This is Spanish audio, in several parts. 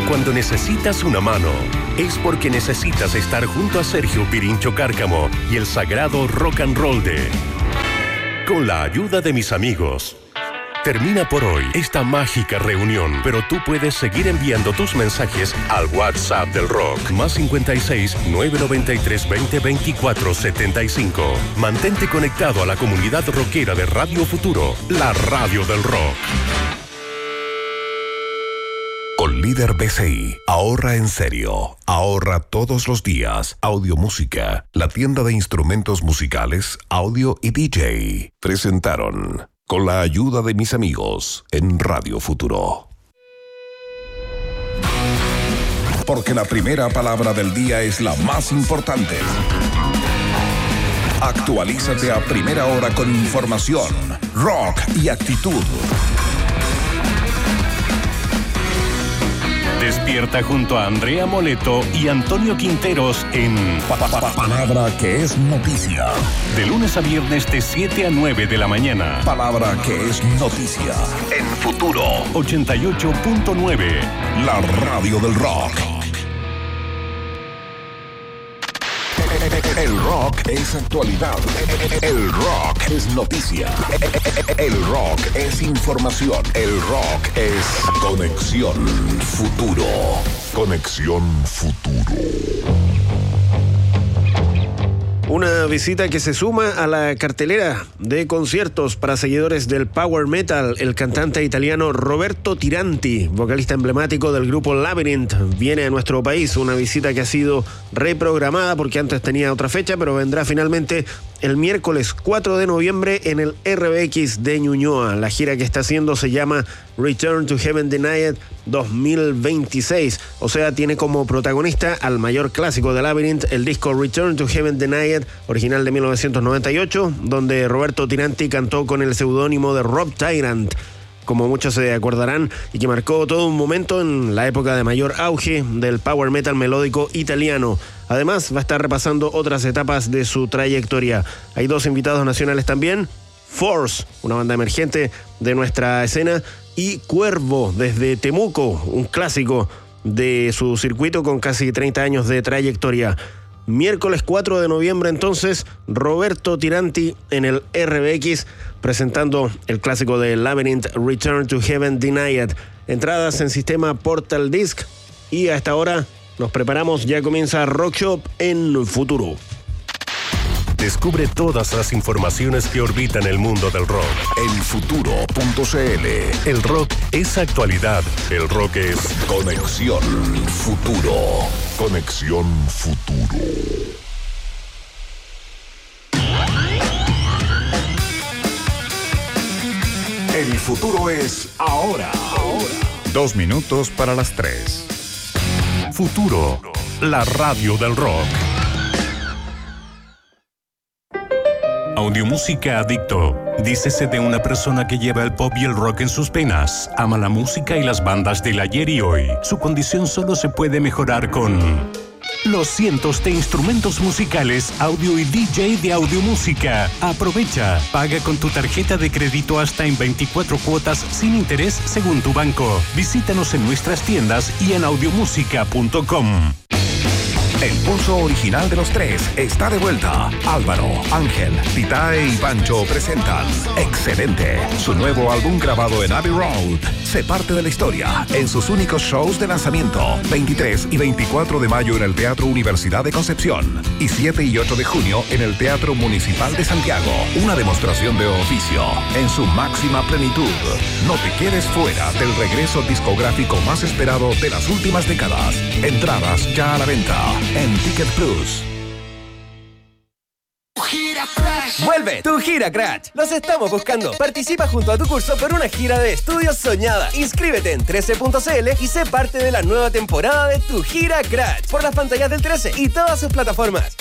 Cuando necesitas una mano, es porque necesitas estar junto a Sergio Pirincho Cárcamo y el sagrado rock and roll de Con la ayuda de mis amigos. Termina por hoy esta mágica reunión, pero tú puedes seguir enviando tus mensajes al WhatsApp del rock, +56 993 20 24 75. Mantente conectado a la comunidad rockera de Radio Futuro, la radio del rock. Con Líder BCI, ahorra en serio, ahorra todos los días. Audio Música, la tienda de instrumentos musicales, audio y DJ, presentaron Con la ayuda de mis amigos en Radio Futuro. Porque la primera palabra del día es la más importante. Actualízate a primera hora con información, rock y actitud. Despierta junto a Andrea Moleto y Antonio Quinteros en Palabra que es noticia. De lunes a viernes de 7 a 9 de la mañana. Palabra que es noticia. En Futuro 88.9. La radio del rock. El rock es actualidad. El rock es noticia. El rock es información. El rock es Conexión Futuro. Conexión Futuro. Una visita que se suma a la cartelera de conciertos para seguidores del power metal. El cantante italiano Roberto Tiranti, vocalista emblemático del grupo Labyrinth, viene a nuestro país. Una visita que ha sido reprogramada porque antes tenía otra fecha, pero vendrá finalmente el miércoles 4 de noviembre en el RBX de Ñuñoa. La gira que está haciendo se llama Return to Heaven Denied 2026. O sea, tiene como protagonista al mayor clásico de Labyrinth, el disco Return to Heaven Denied, original de 1998, donde Roberto Tiranti cantó con el seudónimo de Rob Tyrant, como muchos se acordarán, y que marcó todo un momento en la época de mayor auge del power metal melódico italiano. Además, va a estar repasando otras etapas de su trayectoria. Hay dos invitados nacionales también: Force, una banda emergente de nuestra escena, y Cuervo, desde Temuco, un clásico de su circuito con casi 30 años de trayectoria. Miércoles 4 de noviembre, entonces, Roberto Tiranti en el RBX, presentando el clásico de Labyrinth, Return to Heaven Denied. Entradas en sistema Portal Disc. Y a esta hora nos preparamos, ya comienza Rock Shop en Futuro. Descubre todas las informaciones que orbitan el mundo del rock en Futuro.cl. El rock es actualidad. El rock es Conexión Futuro. Conexión Futuro. El futuro es ahora. 2 minutos para las 3. Futuro, la radio del rock. Audiomúsica Adicto. Dícese de una persona que lleva el pop y el rock en sus penas. Ama la música y las bandas del ayer y hoy. Su condición solo se puede mejorar con los cientos de instrumentos musicales, audio y DJ de Audiomúsica. Aprovecha. Paga con tu tarjeta de crédito hasta en 24 cuotas sin interés según tu banco. Visítanos en nuestras tiendas y en audiomusica.com. El pulso original de los tres está de vuelta. Álvaro, Ángel, Titae y Pancho presentan Excelente, su nuevo álbum grabado en Abbey Road. Sé parte de la historia en sus únicos shows de lanzamiento, 23 y 24 de mayo en el Teatro Universidad de Concepción y 7 y 8 de junio en el Teatro Municipal de Santiago. Una demostración de oficio en su máxima plenitud. No te quedes fuera del regreso discográfico más esperado de las últimas décadas. Entradas ya a la venta en Ticket Plus. Vuelve tu Gira Crash. Los estamos buscando. Participa junto a tu curso por una gira de estudios soñada. Inscríbete en 13.cl y sé parte de la nueva temporada de tu Gira Crash por las pantallas del 13 y todas sus plataformas.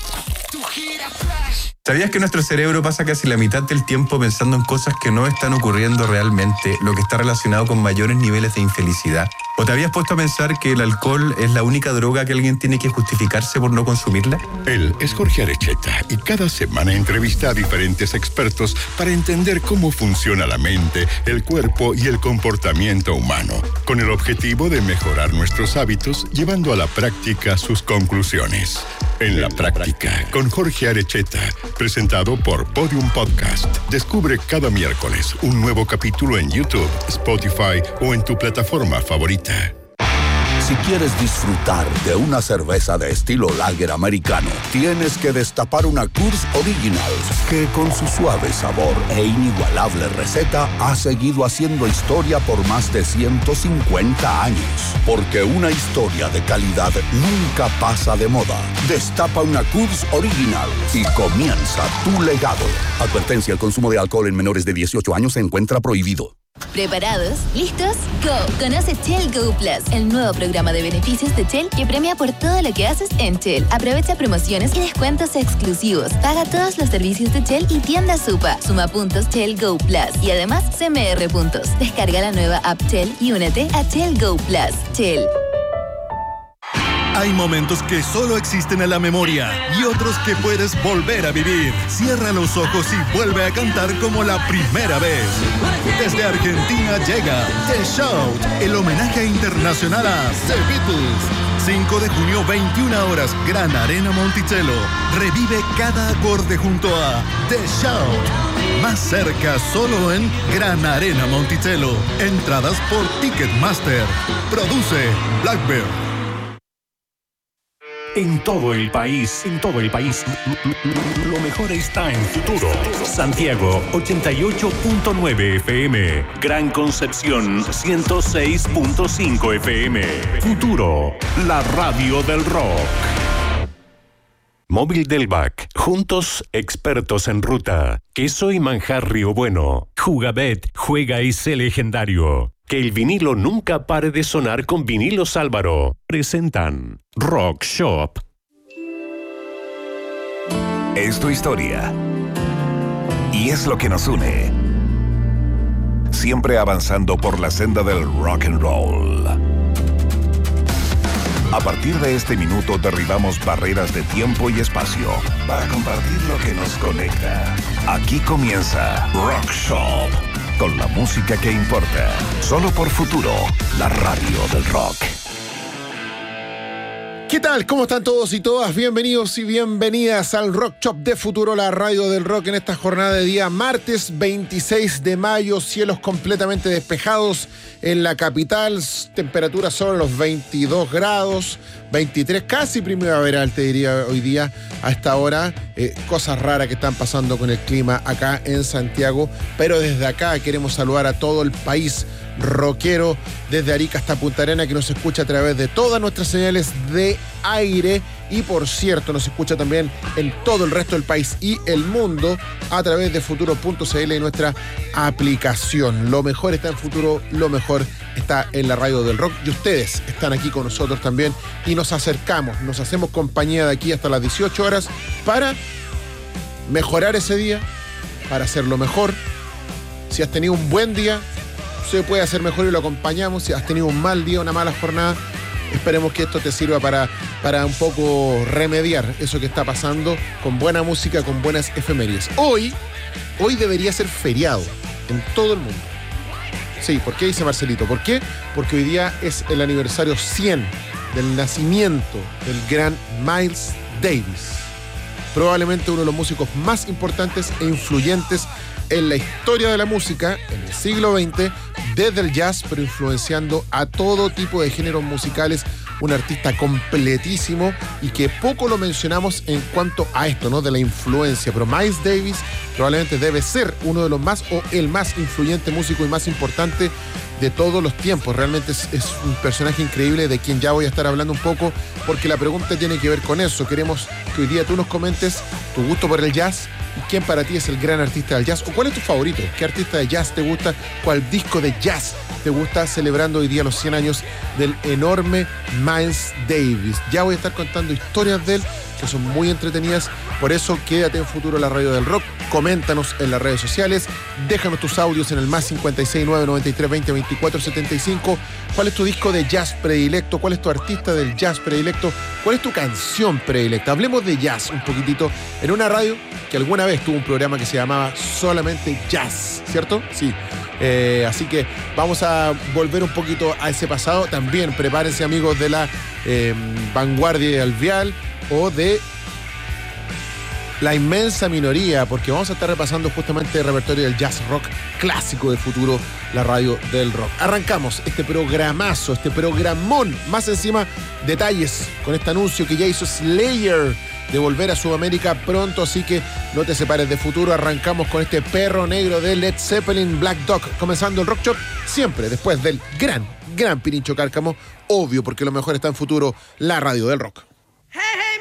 ¿Sabías que nuestro cerebro pasa casi la mitad del tiempo pensando en cosas que no están ocurriendo realmente, lo que está relacionado con mayores niveles de infelicidad? ¿O te habías puesto a pensar que el alcohol es la única droga que alguien tiene que justificarse por no consumirla? Él es Jorge Arecheta y cada semana entrevista a diferentes expertos para entender cómo funciona la mente, el cuerpo y el comportamiento humano, con el objetivo de mejorar nuestros hábitos llevando a la práctica sus conclusiones. En la práctica, con Jorge Arecheta, presentado por Podium Podcast. Descubre cada miércoles un nuevo capítulo en YouTube, Spotify o en tu plataforma favorita. Si quieres disfrutar de una cerveza de estilo lager americano, tienes que destapar una Coors Original, que con su suave sabor e inigualable receta ha seguido haciendo historia por más de 150 años. Porque una historia de calidad nunca pasa de moda. Destapa una Coors Original y comienza tu legado. Advertencia: el consumo de alcohol en menores de 18 años se encuentra prohibido. ¿Preparados? ¿Listos? ¡Go! Conoce Shell Go Plus, el nuevo programa de beneficios de Shell que premia por todo lo que haces en Shell. Aprovecha promociones y descuentos exclusivos. Paga todos los servicios de Shell y tienda Supa. Suma puntos Shell Go Plus y además CMR puntos. Descarga la nueva app Shell y únete a Shell Go Plus. Shell. Hay momentos que solo existen en la memoria y otros que puedes volver a vivir. Cierra los ojos y vuelve a cantar como la primera vez. Desde Argentina llega The Shout, el homenaje internacional a The Beatles. 5 de junio, 21 horas, Gran Arena Monticello. Revive cada acorde junto a The Shout. Más cerca solo en Gran Arena Monticello. Entradas por Ticketmaster. Produce Blackbird. En todo el país, lo mejor está en Futuro. Santiago, 88.9 FM. Gran Concepción, 106.5 FM. Futuro, la radio del rock. Móvil del BAC. Juntos, expertos en ruta. Queso y manjar Río Bueno. Jugabet, juega y sé legendario. Que el vinilo nunca pare de sonar con Vinilos Álvaro. Presentan Rock Shop. Es tu historia. Y es lo que nos une. Siempre avanzando por la senda del rock and roll. A partir de este minuto derribamos barreras de tiempo y espacio para compartir lo que nos conecta. Aquí comienza Rock Shop. Con la música que importa. Solo por Futuro, la radio del rock. ¿Qué tal? ¿Cómo están todos y todas? Bienvenidos y bienvenidas al Rock Shop de Futuro, la radio del rock, en esta jornada de día martes 26 de mayo. Cielos completamente despejados en la capital. Temperaturas sobre los 22 grados, 23, casi primaveral te diría hoy día a esta hora. Cosas raras que están pasando con el clima acá en Santiago. Pero desde acá queremos saludar a todo el país rockero, desde Arica hasta Punta Arenas, que nos escucha a través de todas nuestras señales de aire. Y por cierto, nos escucha también en todo el resto del país y el mundo a través de futuro.cl y nuestra aplicación. Lo mejor está en Futuro, lo mejor está en la radio del rock. Y ustedes están aquí con nosotros también y nos acercamos, nos hacemos compañía de aquí hasta las 18 horas para mejorar ese día, para hacerlo mejor. Si has tenido un buen día, se puede hacer mejor y lo acompañamos. Si has tenido un mal día, una mala jornada, esperemos que esto te sirva para un poco remediar eso que está pasando, con buena música, con buenas efemérides. Hoy debería ser feriado en todo el mundo. Sí, ¿por qué dice Marcelito? ¿Por qué? Porque hoy día es el aniversario 100 del nacimiento del gran Miles Davis. Probablemente uno de los músicos más importantes e influyentes en la historia de la música en el siglo XX, desde el jazz, pero influenciando a todo tipo de géneros musicales. Un artista completísimo y que poco lo mencionamos en cuanto a esto, ¿no? De la influencia. Pero Miles Davis probablemente debe ser uno de los más, o el más influyente músico y más importante de todos los tiempos. Realmente es un personaje increíble de quien ya voy a estar hablando un poco, porque la pregunta tiene que ver con eso. Queremos que hoy día tú nos comentes tu gusto por el jazz y quién para ti es el gran artista del jazz, o cuál es tu favorito, qué artista de jazz te gusta, cuál disco de jazz te gusta, celebrando hoy día los 100 años del enorme Miles Davis. Ya voy a estar contando historias de él que son muy entretenidas. Por eso quédate en Futuro, la radio del rock. Coméntanos en las redes sociales, déjanos tus audios en el +569 93 20 24 75. ¿Cuál es tu disco de jazz predilecto? ¿Cuál es tu artista del jazz predilecto? ¿Cuál es tu canción predilecta? Hablemos de jazz un poquitito en una radio que alguna vez tuvo un programa que se llamaba Solamente Jazz, ¿cierto? Sí. Así que vamos a volver un poquito a ese pasado. También prepárense, amigos de la Vanguardia Alvial o de la inmensa minoría, porque vamos a estar repasando justamente el repertorio del jazz rock clásico de futuro, la radio del rock. Arrancamos este programazo, este programón. Más encima, detalles con este anuncio que ya hizo Slayer de volver a Sudamérica pronto, así que no te separes de futuro. Arrancamos con este perro negro de Led Zeppelin, Black Dog, comenzando el Rock Shop, siempre después del gran Pirincho Cárcamo, obvio, porque lo mejor está en futuro, la radio del rock.